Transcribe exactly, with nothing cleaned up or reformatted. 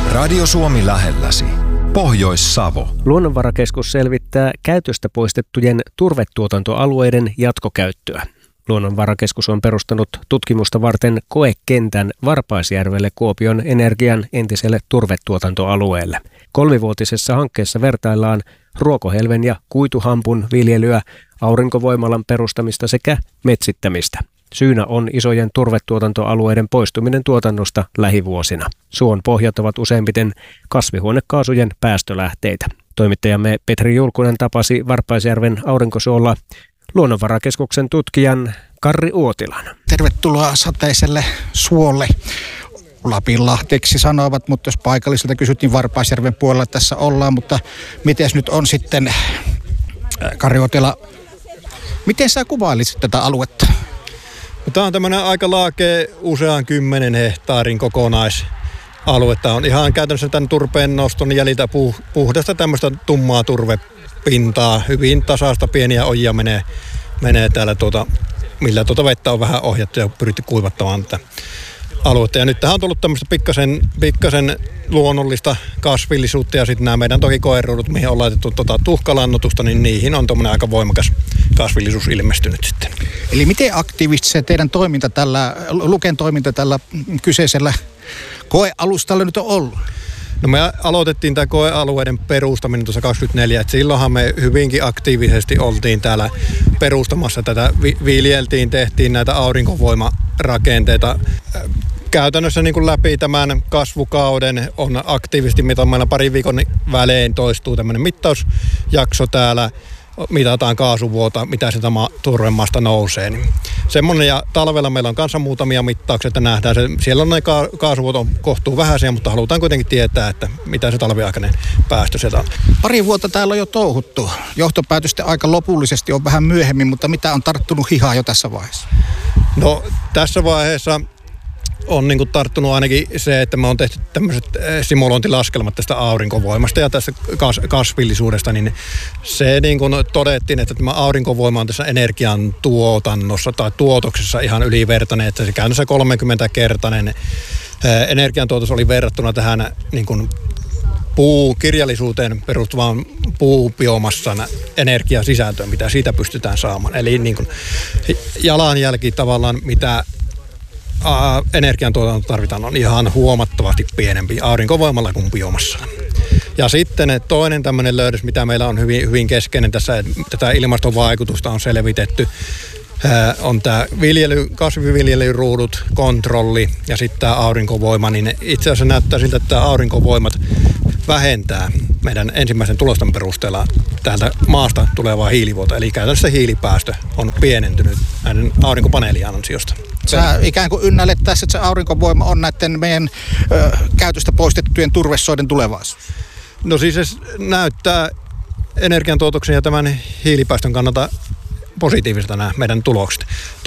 Radio Suomi lähelläsi. Pohjois-Savo. Luonnonvarakeskus selvittää käytöstä poistettujen turvetuotantoalueiden jatkokäyttöä. Luonnonvarakeskus on perustanut tutkimusta varten koekentän Varpaisjärvelle Kuopion Energian entiselle turvetuotantoalueelle. Kolmivuotisessa hankkeessa vertaillaan ruokohelven ja kuituhampun viljelyä, aurinkovoimalan perustamista sekä metsittämistä. Syynä on isojen turvetuotantoalueiden poistuminen tuotannosta lähivuosina. Suon pohjat ovat useimmiten kasvihuonekaasujen päästölähteitä. Toimittajamme Petri Julkunen tapasi Varpaisjärven aurinkosuolla Luonnonvarakeskuksen tutkijan Karri Uotilan. Tervetuloa sateiselle suolle. Lapinlahteeksi sanovat, mutta jos paikallisilta kysyttiin, Varpaisjärven puolella tässä ollaan, mutta miten nyt on sitten, Karri Uotila, miten sä kuvailisit tätä aluetta? Tämä on tämmöinen aika laakea usean kymmenen hehtaarin kokonaisalue. Tämä on ihan käytännössä tämän turpeen noston jäljiltä puhdasta tämmöistä tummaa turvepintaa. Hyvin tasaista pieniä ojia menee, menee täällä, tuota, millä tuota vettä on vähän ohjattu ja pyritty kuivattamaan tätä aluetta. Ja nyt tähän on tullut tämmöistä pikkasen, pikkasen luonnollista kasvillisuutta ja sitten nämä meidän toki koeruudut, mihin on laitettu tuota tuhkalannotusta, niin niihin on tuommoinen aika voimakas kasvillisuus ilmestynyt sitten. Eli miten aktiivisesti se teidän toiminta tällä, Luken toiminta tällä kyseisellä koealustalla nyt on ollut? No me aloitettiin tämä koealueiden perustaminen tuossa kaksikymmentäneljä, että silloinhan me hyvinkin aktiivisesti oltiin täällä perustamassa tätä, viljeltiin, tehtiin näitä aurinkovoimarakenteita. Käytännössä niin kuin läpi tämän kasvukauden on aktiivisesti, mitä meillä pari viikon välein toistuu tämmöinen mittausjakso täällä. Mitataan kaasuvuota, mitä sieltä turvemaasta nousee. Niin semmoinen, ja talvella meillä on kanssa muutamia mittauksia, että nähdään se. Siellä on ne ka- kaasuvuot on kohtuu vähäisiä, mutta halutaan kuitenkin tietää, että mitä se talviaikainen päästö sieltä on. Pari vuotta täällä on jo touhuttu. Johtopäätösten aika lopullisesti on vähän myöhemmin, mutta mitä on tarttunut hihaa jo tässä vaiheessa? No tässä vaiheessa on niin kuin tarttunut ainakin se, että me on tehty tämmöiset simulointilaskelmat tästä aurinkovoimasta ja tästä kas- kasvillisuudesta, niin se niin kuin todettiin, että tämä aurinkovoima on tässä energian tuotannossa tai tuotoksessa ihan ylivertainen, että se käytännössä kolmekymmentäkertainen energiantuotos oli verrattuna tähän niin kuin puukirjallisuuteen perustuvaan puubiomassan energiasisältöön, mitä siitä pystytään saamaan. Eli niin kuin jalanjälki tavallaan, mitä energiantuotanto tarvitaan, on ihan huomattavasti pienempi aurinkovoimalla kuin biomassa. Ja sitten toinen tämmöinen löydös, mitä meillä on hyvin, hyvin keskeinen tässä, että tätä ilmastovaikutusta on selvitetty, on tämä viljely, kasviviljelyruudut, kontrolli ja sitten tämä aurinkovoima, niin itse asiassa näyttää siltä, että tämä aurinkovoimat vähentää meidän ensimmäisen tulosten perusteella täältä maasta tulevaa hiilivuotoa. Eli käytännössä hiilipäästö on pienentynyt näiden aurinkopaneelien ansiosta. Sä ikään kuin ynnäilet tässä, että se aurinkovoima on näiden meidän ö, käytöstä poistettujen turvesoiden tulevaisuus. No siis se näyttää energiantuotoksen ja tämän hiilipäästön kannalta positiiviselta nämä meidän tulokset.